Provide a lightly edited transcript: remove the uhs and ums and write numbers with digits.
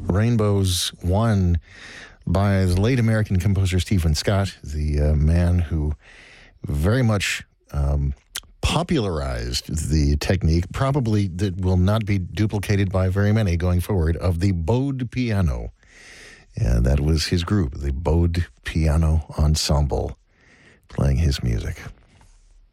Rainbows One by the late American composer Stephen Scott, the man who very much popularized the technique, probably that will not be duplicated by very many going forward, of the bowed piano. And that was his group, the Bowed Piano Ensemble, playing his music.